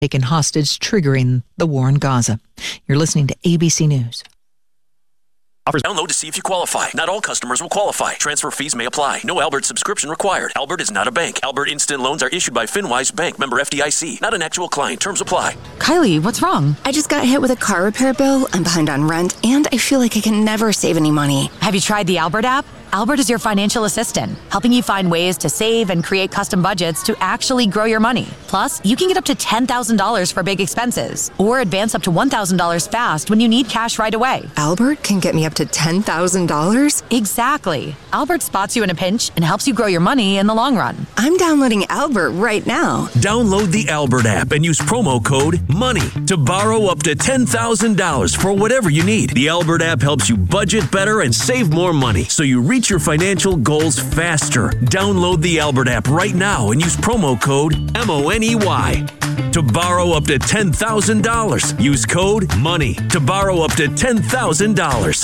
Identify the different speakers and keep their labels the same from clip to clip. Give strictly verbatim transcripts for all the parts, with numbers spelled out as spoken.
Speaker 1: taken hostage, triggering the war in Gaza. You're listening to A B C News.
Speaker 2: Offers download to see if you qualify. Not all customers will qualify. Transfer fees may apply. No Albert subscription required. Albert is not a bank. Albert Instant Loans are issued by FinWise Bank, member F D I C. Not an actual client. Terms apply.
Speaker 3: Kylie, what's wrong? I just got hit with a car repair bill. I'm behind on rent, and I feel like I can never save any money.
Speaker 4: Have you tried the Albert app? Albert is your financial assistant, helping you find ways to save and create custom budgets to actually grow your money. Plus, you can get up to ten thousand dollars for big expenses, or advance up to one thousand dollars fast when you need cash right away.
Speaker 3: Albert can get me up to ten thousand dollars?
Speaker 4: Exactly. Albert spots you in a pinch and helps you grow your money in the long run.
Speaker 3: I'm downloading Albert right now.
Speaker 2: Download the Albert app and use promo code MONEY to borrow up to ten thousand dollars for whatever you need. The Albert app helps you budget better and save more money, so you reach your financial goals faster. Download the Albert app right now and use promo code M O N E Y to borrow up to ten thousand dollars. Use code MONEY to borrow up to ten thousand dollars.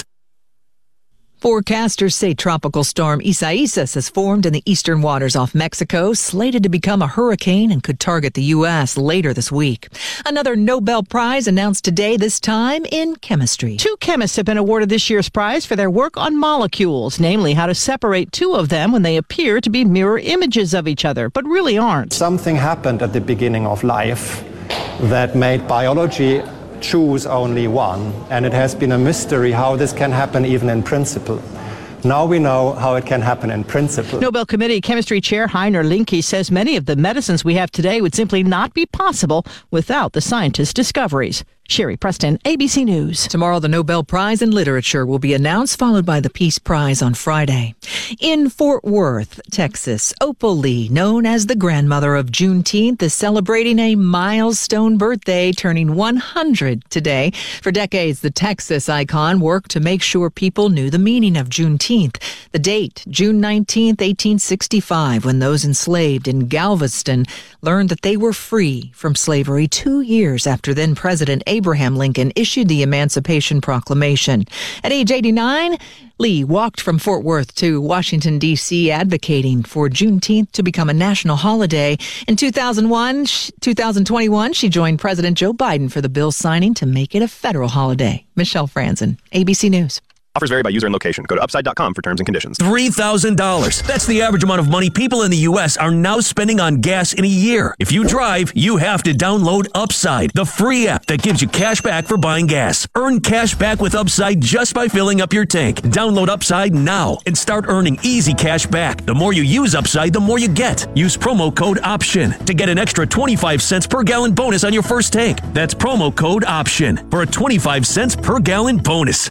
Speaker 1: Forecasters say Tropical Storm Isaias has formed in the eastern waters off Mexico, slated to become a hurricane and could target the U S later this week. Another Nobel Prize announced today, this time in chemistry.
Speaker 5: Two chemists have been awarded this year's prize for their work on molecules, namely how to separate two of them when they appear to be mirror images of each other, but really aren't.
Speaker 6: Something happened at the beginning of life that made biology choose only one, and it has been a mystery how this can happen even in principle. Now we know how it can happen in principle.
Speaker 5: Nobel Committee Chemistry Chair Heiner Linke says many of the medicines we have today would simply not be possible without the scientists' discoveries. Sherry Preston, A B C News.
Speaker 1: Tomorrow, the Nobel Prize in Literature will be announced, followed by the Peace Prize on Friday. In Fort Worth, Texas, Opal Lee, known as the grandmother of Juneteenth, is celebrating a milestone birthday, turning one hundred today. For decades, the Texas icon worked to make sure people knew the meaning of Juneteenth. The date, June nineteenth, eighteen sixty-five, when those enslaved in Galveston learned that they were free from slavery two years after then President Abraham Lincoln issued the Emancipation Proclamation. At age eighty-nine, Lee walked from Fort Worth to Washington, D C, advocating for Juneteenth to become a national holiday. In two thousand one, two thousand twenty-one, she joined President Joe Biden for the bill signing to make it a federal holiday. Michelle Franzen, A B C News.
Speaker 7: Offers vary by user and location. Go to upside dot com for terms and conditions.
Speaker 2: three thousand dollars. That's the average amount of money people in the U S are now spending on gas in a year. If you drive, you have to download Upside, the free app that gives you cash back for buying gas. Earn cash back with Upside just by filling up your tank. Download Upside now and start earning easy cash back. The more you use Upside, the more you get. Use promo code OPTION to get an extra twenty-five cents per gallon bonus on your first tank. That's promo code OPTION for a twenty-five cents per gallon bonus.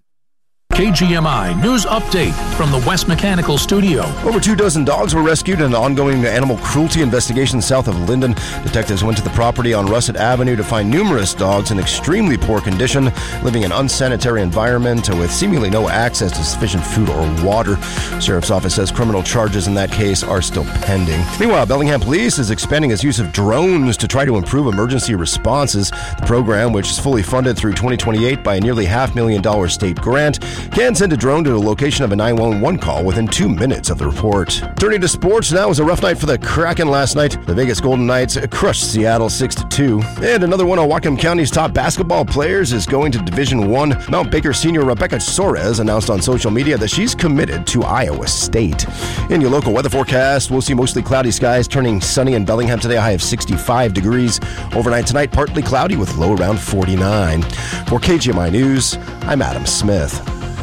Speaker 8: K G M I News Update from the West Mechanical Studio.
Speaker 9: Over two dozen dogs were rescued in an ongoing animal cruelty investigation south of Linden. Detectives went to the property on Russet Avenue to find numerous dogs in extremely poor condition, living in unsanitary environment with seemingly no access to sufficient food or water. Sheriff's Office says criminal charges in that case are still pending. Meanwhile, Bellingham Police is expanding its use of drones to try to improve emergency responses. The program, which is fully funded through twenty twenty-eight by a nearly half million dollar state grant, can send a drone to the location of a nine one one call within two minutes of the report. Turning to sports, now was a rough night for the Kraken last night. The Vegas Golden Knights crushed Seattle six to two. And another one of Whatcom County's top basketball players is going to Division One. Mount Baker senior Rebecca Soares announced on social media that she's committed to Iowa State. In your local weather forecast, we'll see mostly cloudy skies turning sunny in Bellingham today, a high of sixty-five degrees. Overnight tonight, partly cloudy with low around forty-nine. For K G M I News, I'm Adam Smith.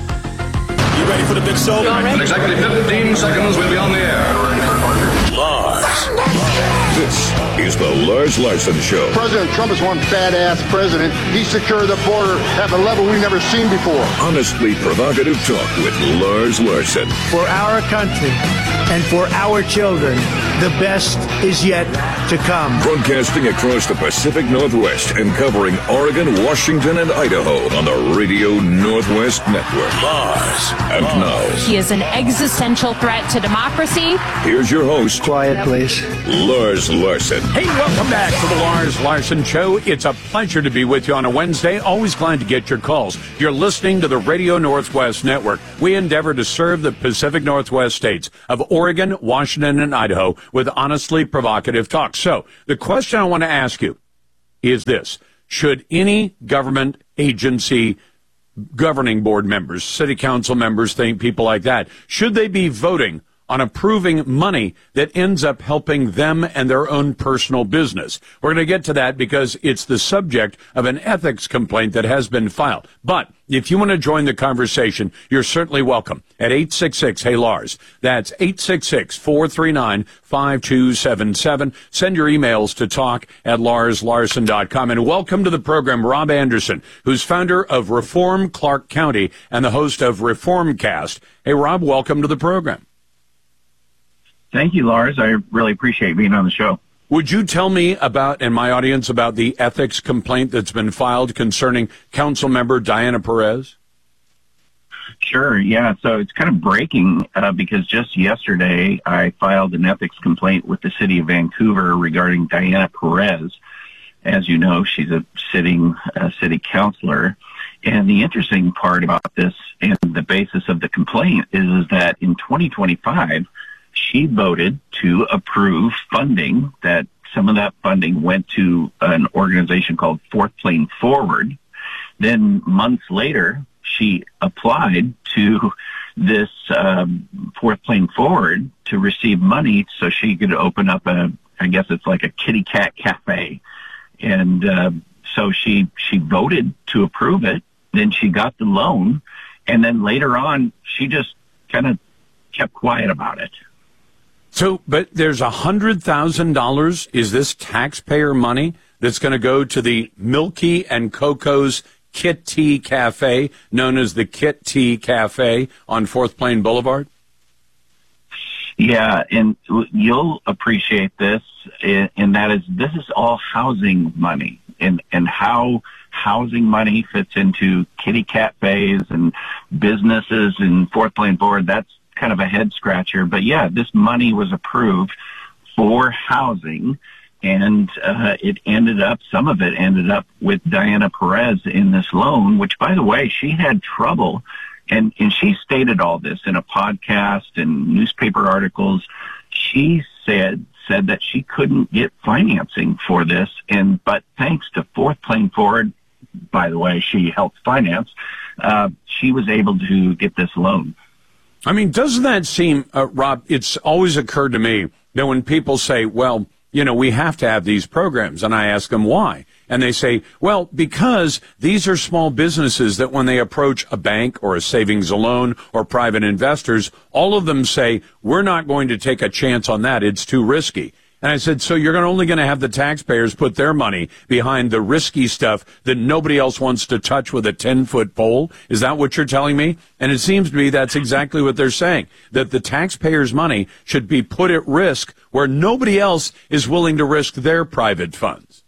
Speaker 10: You ready for the big show?
Speaker 11: In exactly fifteen seconds, we'll be on the air.
Speaker 10: Lars.
Speaker 11: This is the Lars Larson Show.
Speaker 12: President Trump is one badass president. He secured the border at a level we've never seen before.
Speaker 11: Honestly provocative talk with Lars Larson.
Speaker 13: For our country and for our children, the best is yet to come.
Speaker 11: Broadcasting across the Pacific Northwest and covering Oregon, Washington, and Idaho on the Radio Northwest Network.
Speaker 10: Lars.
Speaker 11: And now,
Speaker 14: he is an existential threat to democracy.
Speaker 11: Here's your host.
Speaker 13: Quiet, please.
Speaker 11: Lars Larson.
Speaker 15: Hey, welcome back to the Lars Larson Show. It's a pleasure to be with you on a Wednesday. Always glad to get your calls. You're listening to the Radio Northwest Network. We endeavor to serve the Pacific Northwest states of Oregon, Washington, and Idaho with honestly provocative talk. So, the question I want to ask you, is this. Should any government agency, governing board members, city council members, think people like that, should they be voting on approving money that ends up helping them and their own personal business? We're going to get to that because it's the subject of an ethics complaint that has been filed. But if you want to join the conversation, you're certainly welcome at eight six six, hey Lars. That's eight six six, four three nine, five two seven seven. Send your emails to talk at lars larson dot com. And welcome to the program, Rob Anderson, who's founder of Reform Clark County and the host of Reformcast. Hey, Rob, welcome to the program.
Speaker 16: Thank you, Lars. I really appreciate being on the show.
Speaker 15: Would you tell me about, and my audience, about the ethics complaint that's been filed concerning council member Diana Perez?
Speaker 16: Sure, yeah. So it's kind of breaking uh, because just yesterday I filed an ethics complaint with the city of Vancouver regarding Diana Perez. As you know, she's a sitting uh, city councilor. And the interesting part about this and the basis of the complaint is, is that in twenty twenty-five, she voted to approve funding that some of that funding went to an organization called Fourth Plane Forward. Then months later, she applied to this um, Fourth Plane Forward to receive money so she could open up a, I guess it's like a kitty cat cafe. And uh, so she, she voted to approve it. Then she got the loan. And then later on, she just kind of kept quiet about it.
Speaker 15: So, but there's one hundred thousand dollars. Is this taxpayer money that's going to go to the Milky and Coco's Kit Tea Cafe, known as the Kit Tea Cafe on Fourth Plane Boulevard?
Speaker 16: Yeah, and you'll appreciate this, and that is this is all housing money, and, and how housing money fits into kitty cafes and businesses and Fourth Plane Board. That's kind of a head scratcher, but yeah, this money was approved for housing, and uh, it ended up, some of it ended up with Diana Perez in this loan, which, by the way, she had trouble, and, and she stated all this in a podcast and newspaper articles. She said said that she couldn't get financing for this, and but thanks to Fourth Plane Forward, by the way, she helped finance, uh, she was able to get this loan.
Speaker 15: I mean, doesn't that seem, uh, Rob, it's always occurred to me that when people say, well, you know, we have to have these programs, and I ask them why. And they say, well, because these are small businesses that when they approach a bank or a savings loan or private investors, all of them say, we're not going to take a chance on that. It's too risky. And I said, so you're only going to have the taxpayers put their money behind the risky stuff that nobody else wants to touch with a ten-foot pole? Is that what you're telling me? And it seems to me that's exactly what they're saying, that the taxpayers' money should be put at risk where nobody else is willing to risk their private funds.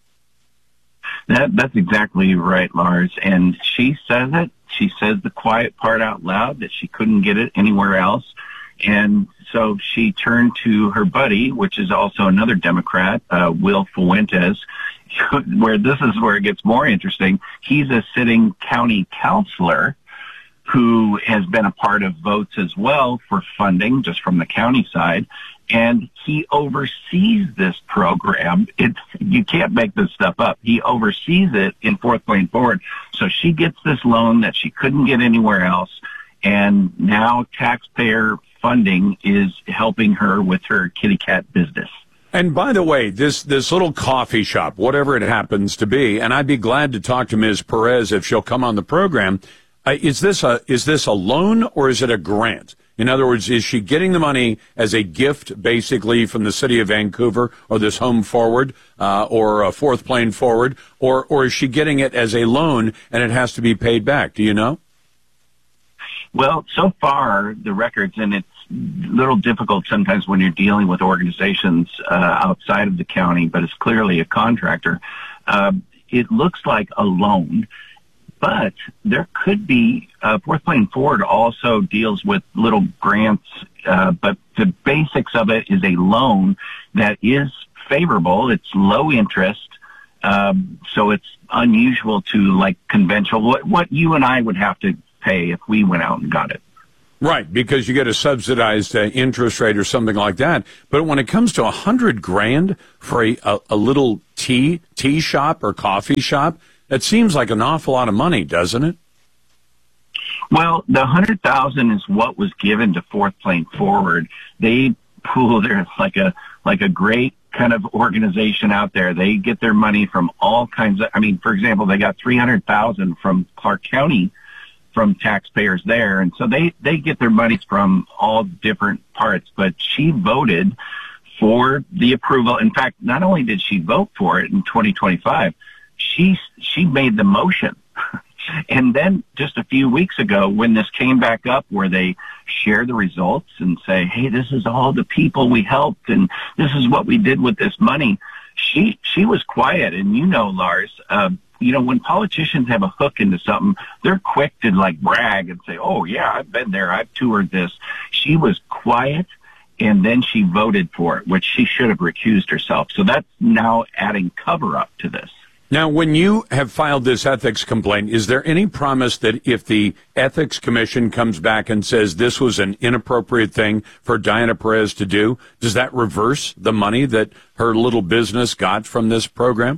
Speaker 16: That, that's exactly right, Lars. And she says it. She says the quiet part out loud, that she couldn't get it anywhere else. And so she turned to her buddy, which is also another Democrat, uh, Will Fuentes, where this is where it gets more interesting. He's a sitting county councilor who has been a part of votes as well for funding just from the county side. And he oversees this program. It's, you can't make this stuff up. He oversees it in Fourth Plane Forward. So she gets this loan that she couldn't get anywhere else. And now taxpayer funding is helping her with her kitty cat business.
Speaker 15: And by the way, this, this little coffee shop, whatever it happens to be, and I'd be glad to talk to Miz Perez if she'll come on the program. Uh, is this a, is this a loan or is it a grant? In other words, is she getting the money as a gift, basically, from the city of Vancouver or this Home Forward uh, or a Fourth Plane Forward, or, or is she getting it as a loan and it has to be paid back? Do you know?
Speaker 16: Well, so far, the records, and it's a little difficult sometimes when you're dealing with organizations uh, outside of the county, but it's clearly a contractor. Uh, it looks like a loan. But there could be, uh, Fourth Plane Forward also deals with little grants, uh, but the basics of it is a loan that is favorable. It's low interest, um, so it's unusual to like conventional, what, what you and I would have to pay if we went out and got it.
Speaker 15: Right, because you get a subsidized uh, interest rate or something like that. But when it comes to a hundred grand for a, a, a little tea, tea shop or coffee shop. That seems like an awful lot of money, doesn't it?
Speaker 16: Well, the one hundred thousand dollars is what was given to Fourth Plane Forward. They pool, they're like a, like a great kind of organization out there. They get their money from all kinds of, I mean, for example, they got three hundred thousand dollars from Clark County, from taxpayers there. And so they, they get their monies from all different parts, but she voted for the approval. In fact, not only did she vote for it in twenty twenty-five, she, she made the motion. And then just a few weeks ago, when this came back up where they share the results and say, hey, this is all the people we helped and this is what we did with this money, she she was quiet. And you know, Lars, uh, you know, when politicians have a hook into something, they're quick to like brag and say, oh, yeah, I've been there. I've toured this. She was quiet. And then she voted for it, which she should have recused herself. So that's now adding cover up to this.
Speaker 15: Now, when you have filed this ethics complaint, is there any promise that if the Ethics Commission comes back and says this was an inappropriate thing for Diana Perez to do, does that reverse the money that her little business got from this program?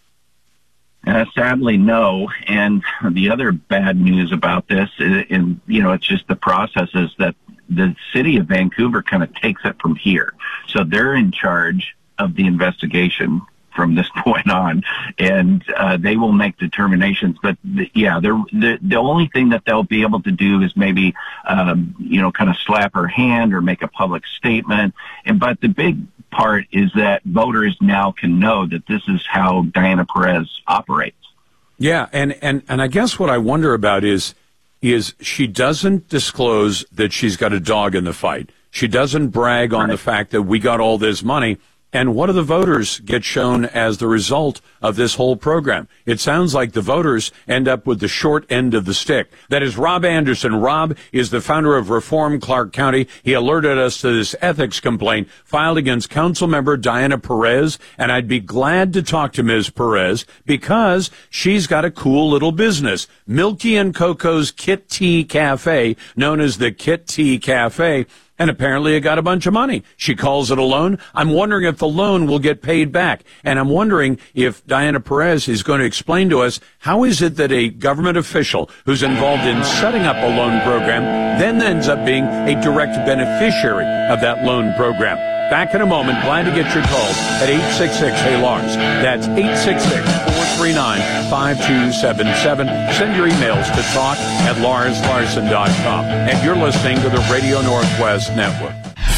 Speaker 16: Uh, sadly, no. And the other bad news about this, is, and you know, it's just the process is that the city of Vancouver kind of takes it from here. So they're in charge of the investigation from this point on, and uh, they will make determinations. But the, yeah, the the only thing that they'll be able to do is maybe um, you know kind of slap her hand or make a public statement. And but the big part is that voters now can know that this is how Diana Perez operates.
Speaker 15: Yeah, and and and I guess what I wonder about is is she doesn't disclose that she's got a dog in the fight. She doesn't brag on right. the fact that we got all this money. And what do the voters get shown as the result of this whole program? It sounds like the voters end up with the short end of the stick. That is Rob Anderson. Rob is the founder of Reform Clark County. He alerted us to this ethics complaint filed against Councilmember Diana Perez. And I'd be glad to talk to Miz Perez because she's got a cool little business. Milky and Coco's Kit Tea Cafe, known as the Kit Tea Cafe. And apparently it got a bunch of money. She calls it a loan. I'm wondering if the loan will get paid back. And I'm wondering if Diana Perez is going to explain to us how is it that a government official who's involved in setting up a loan program then ends up being a direct beneficiary of that loan program. Back in a moment. Glad to get your calls at eight six six, hey Lars. That's eight six six, four three nine, five two seven seven. Send your emails to talk at lars larson dot com. And you're listening to the Radio Northwest Network.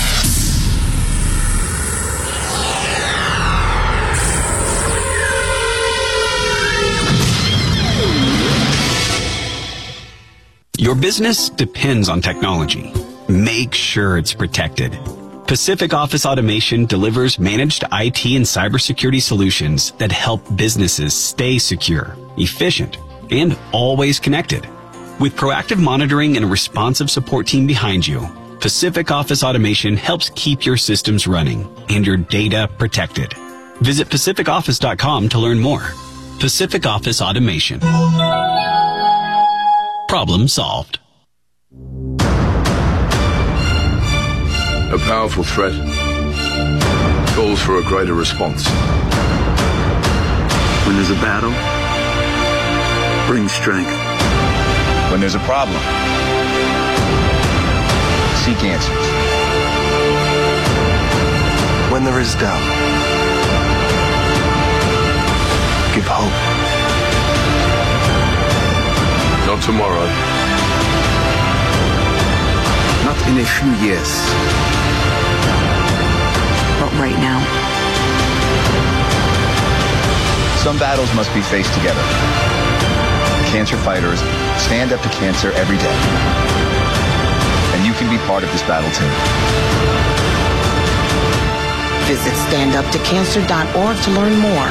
Speaker 17: Your business depends on technology. Make sure it's protected. Pacific Office Automation delivers managed I T and cybersecurity solutions that help businesses stay secure, efficient, and always connected. With proactive monitoring and a responsive support team behind you, Pacific Office Automation helps keep your systems running and your data protected. Visit pacific office dot com to learn more. Pacific Office Automation. Problem solved.
Speaker 18: A powerful threat calls for a greater response.
Speaker 19: When there's a battle, bring strength.
Speaker 20: When there's a problem, seek answers.
Speaker 19: When there is doubt, give hope.
Speaker 18: Not tomorrow.
Speaker 19: Not in a few years.
Speaker 21: But right now.
Speaker 20: Some battles must be faced together. Cancer fighters stand up to cancer every day. And you can be part of this battle too.
Speaker 21: Visit stand up to cancer dot org to learn more.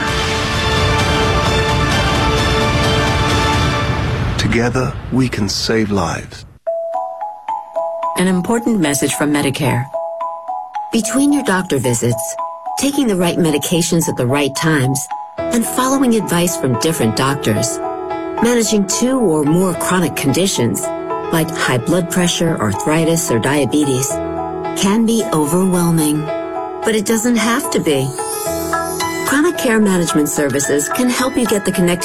Speaker 19: Together, we can save lives.
Speaker 22: An important message from Medicare. Between your doctor visits, taking the right medications at the right times, and following advice from different doctors, managing two or more chronic conditions, like high blood pressure, arthritis, or diabetes, can be overwhelming. But it doesn't have to be. Chronic Care Management Services can help you get the connected